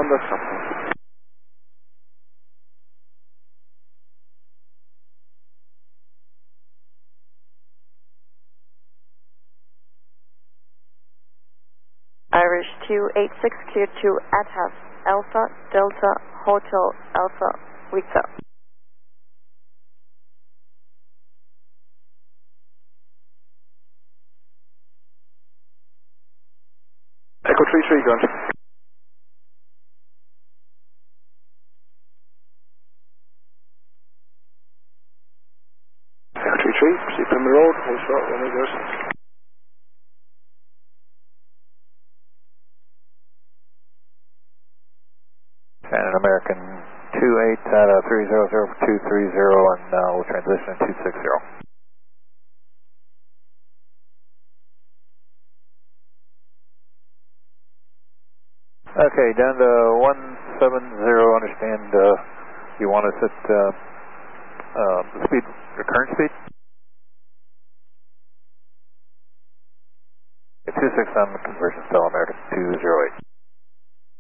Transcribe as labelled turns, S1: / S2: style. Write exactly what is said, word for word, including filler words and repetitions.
S1: on the stop.
S2: Irish two eight six clear to Atas, Alpha, Delta, Hotel, Alpha, Victor.
S1: Echo three three, go on. Echo three three, proceed from the road, hold short, runway goes.
S3: Shannon American two eight at uh, three zero zero two three zero, and uh, we'll transition to two six zero. Okay, down to one seven zero, understand uh, you want us at uh, uh, the speed, your current speed? two six on the conversion, Stella American two zero eight.